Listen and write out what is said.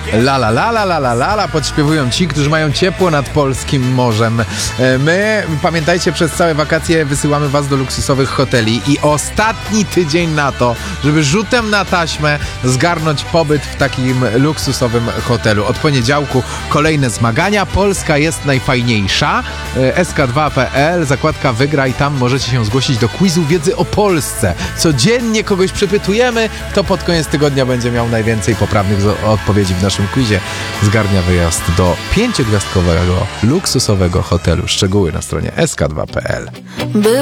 La la la la la la la la podśpiewują ci, którzy mają ciepło nad polskim morzem. My, pamiętajcie, przez całe wakacje wysyłamy was do luksusowych hoteli i ostatni tydzień na to, żeby rzutem na taśmę zgarnąć pobyt w takim luksusowym hotelu. Od poniedziałku kolejne zmagania. Polska jest najfajniejsza. sk2.pl, zakładka wygra i tam możecie się zgłosić do quizu wiedzy o Polsce. Codziennie kogoś przepytujemy, kto pod koniec tygodnia będzie miał najwięcej poprawnych odpowiedzi w naszym quizie. Zgarnia wyjazd do 5-gwiazdkowego luksusowego hotelu. Szczegóły na stronie sk2.pl.